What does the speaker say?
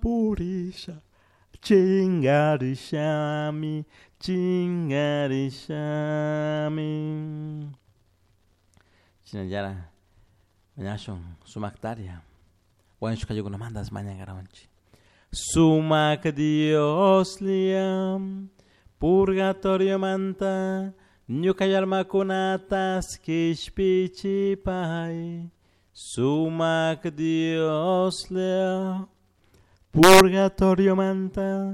purisha, chingarishami, chingarishami. Chinayara, mañashon, sumaktaria. Wancho kayo kuna mandas mañana garawanchi. Sumak Dios liam, purgatorio manta, nyukayalma kunatas kishpichi pai. Sumak Dios liam, purgatorio manta.